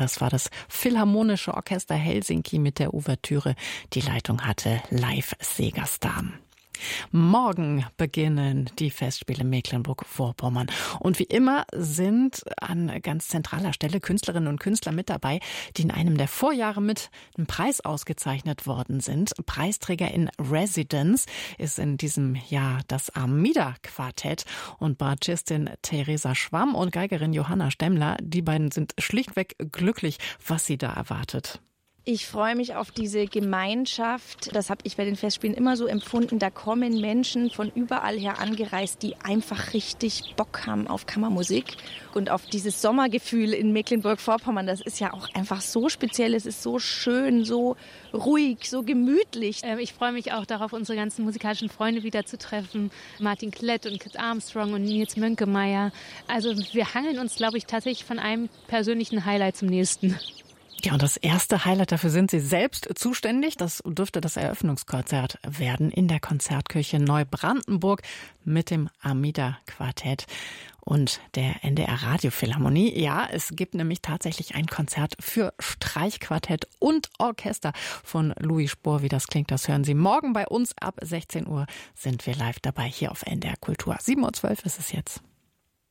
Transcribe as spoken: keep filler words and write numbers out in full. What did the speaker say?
Das war das Philharmonische Orchester Helsinki mit der Ouvertüre. Die Leitung hatte Leif Segerstam. Morgen beginnen die Festspiele Mecklenburg-Vorpommern. Und wie immer sind an ganz zentraler Stelle Künstlerinnen und Künstler mit dabei, die in einem der Vorjahre mit einem Preis ausgezeichnet worden sind. Preisträger in Residence ist in diesem Jahr das Armida-Quartett und Bratschistin Theresa Schwamm und Geigerin Johanna Stemmler. Die beiden sind schlichtweg glücklich, was sie da erwartet. Ich freue mich auf diese Gemeinschaft. Das habe ich bei den Festspielen immer so empfunden. Da kommen Menschen von überall her angereist, die einfach richtig Bock haben auf Kammermusik und auf dieses Sommergefühl in Mecklenburg-Vorpommern. Das ist ja auch einfach so speziell. Es ist so schön, so ruhig, so gemütlich. Ich freue mich auch darauf, unsere ganzen musikalischen Freunde wieder zu treffen. Martin Klett und Kit Armstrong und Nils Mönkemeyer. Also wir hangeln uns, glaube ich, tatsächlich von einem persönlichen Highlight zum nächsten. Ja, und das erste Highlight, dafür sind Sie selbst zuständig. Das dürfte das Eröffnungskonzert werden in der Konzertkirche Neubrandenburg mit dem Armida-Quartett und der N D R Radiophilharmonie. Ja, es gibt nämlich tatsächlich ein Konzert für Streichquartett und Orchester von Louis Spohr. Wie das klingt, das hören Sie morgen bei uns. Ab sechzehn Uhr sind wir live dabei hier auf N D R Kultur. sieben Uhr zwölf ist es jetzt.